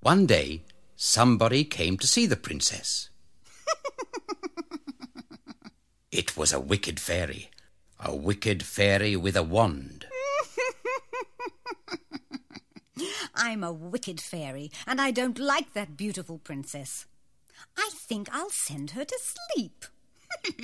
One day, somebody came to see the princess. It was a wicked fairy with a wand. I'm a wicked fairy, and I don't like that beautiful princess. I think I'll send her to sleep.